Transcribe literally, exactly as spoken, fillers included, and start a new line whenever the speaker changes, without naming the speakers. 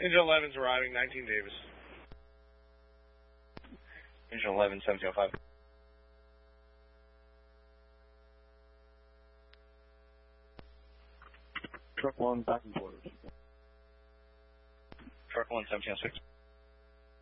Engine eleven's arriving, nineteen Davis.
Engine eleven, seventeen oh five.
Truck one, back and forth.
Truck one, seventeen oh six.